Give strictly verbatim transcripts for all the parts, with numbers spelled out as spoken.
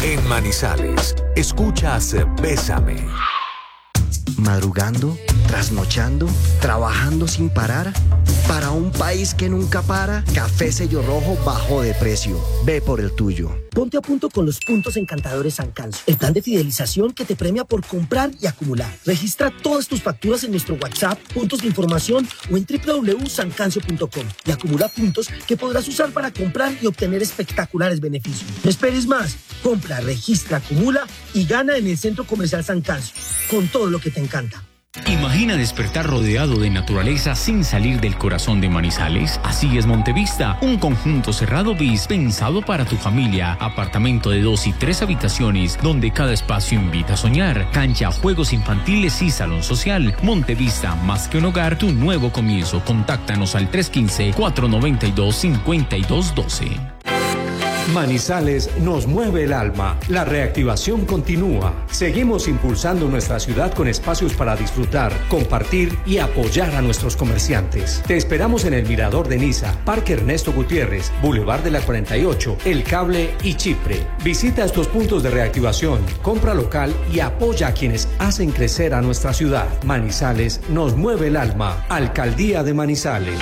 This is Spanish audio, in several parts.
En Manizales, escuchas Bésame. Madrugando, trasnochando, trabajando sin parar. Para un país que nunca para, Café Sello Rojo bajó de precio. Ve por el tuyo. Ponte a punto con los puntos encantadores San Canso, el plan de fidelización que te premia por comprar y acumular. Registra todas tus facturas en nuestro WhatsApp, puntos de información o en doble u doble u doble u punto san cancio punto com y acumula puntos que podrás usar para comprar y obtener espectaculares beneficios. No esperes más. Compra, registra, acumula y gana en el Centro Comercial San Canso, con todo lo que te encanta. Imagina despertar rodeado de naturaleza sin salir del corazón de Manizales. Así es Montevista, un conjunto cerrado bis pensado para tu familia. Apartamento de dos y tres habitaciones, donde cada espacio invita a soñar. Cancha, juegos infantiles y salón social. Montevista, más que un hogar, tu nuevo comienzo. Contáctanos al tres uno cinco, cuatro nueve dos, cinco dos uno dos. Manizales nos mueve el alma. La reactivación continúa. Seguimos impulsando nuestra ciudad con espacios para disfrutar, compartir y apoyar a nuestros comerciantes. Te esperamos en el Mirador de Niza, Parque Ernesto Gutiérrez, Boulevard de la cuarenta y ocho, El Cable y Chipre. Visita estos puntos de reactivación, compra local y apoya a quienes hacen crecer a nuestra ciudad. Manizales nos mueve el alma. Alcaldía de Manizales.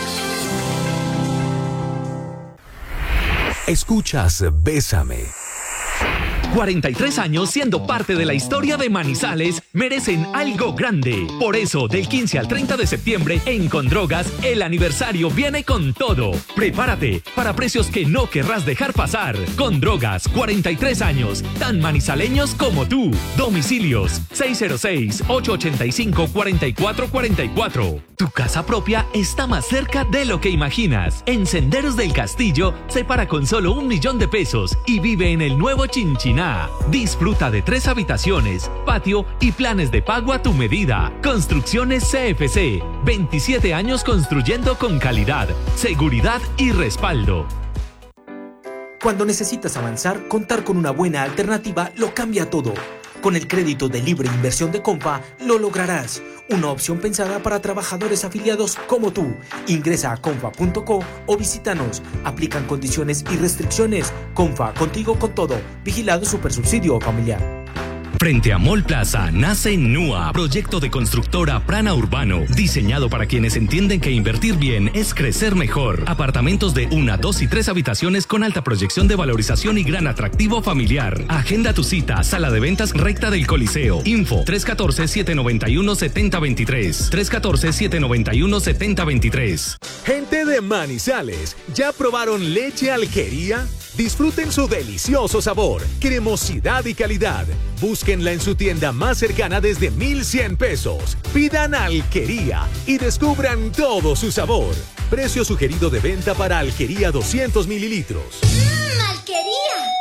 Escuchas Bésame. cuarenta y tres años siendo parte de la historia de Manizales merecen algo grande. Por eso, del quince al treinta de septiembre, en Condrogas, el aniversario viene con todo. Prepárate para precios que no querrás dejar pasar. Condrogas, cuarenta y tres años, tan manizaleños como tú. Domicilios, seis cero seis, ocho ocho cinco, cuatro cuatro cuatro cuatro. Tu casa propia está más cerca de lo que imaginas. En Senderos del Castillo, separa con solo un millón de pesos y vive en el nuevo Chinchiná. Disfruta de tres habitaciones, patio y planes de pago a tu medida. Construcciones C F C. veintisiete años construyendo con calidad, seguridad y respaldo. Cuando necesitas avanzar, contar con una buena alternativa lo cambia todo. Con el crédito de libre inversión de Comfa, lo lograrás. Una opción pensada para trabajadores afiliados como tú. Ingresa a comfa punto co o visítanos. Aplican condiciones y restricciones. Comfa, contigo con todo. Vigilado Supersubsidio Familiar. Frente a Mall Plaza nace NUA, proyecto de constructora Prana Urbano, diseñado para quienes entienden que invertir bien es crecer mejor. Apartamentos de una, dos y tres habitaciones con alta proyección de valorización y gran atractivo familiar. Agenda tu cita, sala de ventas recta del Coliseo. Info tres uno cuatro, siete nueve uno, siete cero dos tres. tres uno cuatro, siete nueve uno, siete cero dos tres. Gente de Manizales, ¿ya probaron leche Alquería? Disfruten su delicioso sabor, cremosidad y calidad. Búsquenla en su tienda más cercana desde mil cien pesos. Pidan Alquería y descubran todo su sabor. Precio sugerido de venta para Alquería doscientos mililitros. ¡Mmm, Alquería!